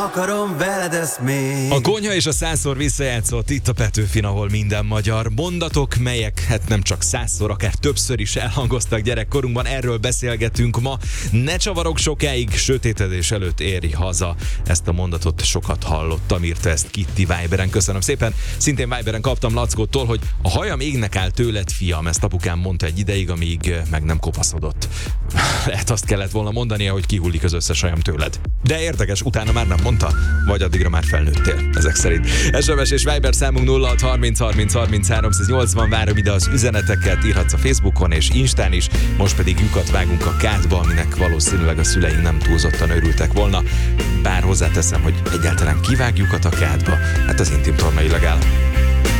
akarom veled ezt még. A konyha és a 100-szor visszajátszott itt a Petőfin, ahol minden magyar. Mondatok, melyek hát nem csak 100-szor, akár többször is elhangoztak gyerekkorunkban, erről beszélgetünk ma. Ne csavarok sokáig, sötétedés előtt érj haza. Ezt a mondatot sokat hallottam, írta ezt Kitty Viberen. Köszönöm szépen. Szintén Viberen kaptam Lackótól, hogy a hajam égnek áll tőled, fiam. Ezt apukám mondta egy ideig, amíg meg nem kopaszodott. Lehet azt kellett volna mondania, hogy kihullik az összes hajam tőled. De érdekes, utána már nem mondta, vagy addigra már felnőttél, ezek szerint. SMS és Viber számunk 0630 30 30 380, várom ide az üzeneteket, írhatsz a Facebookon és Instán is, most pedig lyukat vágunk a kádba, aminek valószínűleg a szüleink nem túlzottan örültek volna. Bár hozzáteszem, hogy egyáltalán kivág lyukat a kádba, hát az intim tornailag áll.